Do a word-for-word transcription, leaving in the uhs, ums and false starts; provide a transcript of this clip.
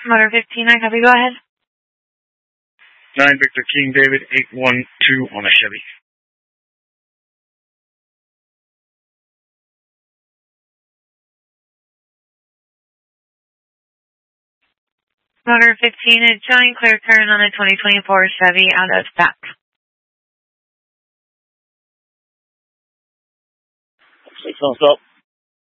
Motor fifteen, I copy, go ahead. nine Victor King David, eight one two on a Chevy. Motor fifteen, it's showing clear current on a twenty twenty-four Chevy out of S A P. Six on stop.